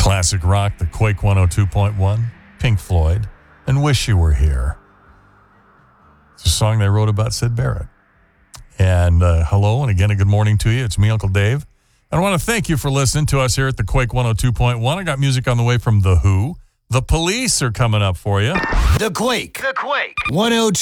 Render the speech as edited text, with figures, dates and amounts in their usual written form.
Classic rock, the Quake 102.1, Pink Floyd, and Wish You Were Here. It's a song they wrote about Syd Barrett. And hello, and again, a good morning to you. It's me, Uncle Dave. And I want to thank you for listening to us here at the Quake 102.1. I got music on the way from The Who. The Police are coming up for you. The Quake 102.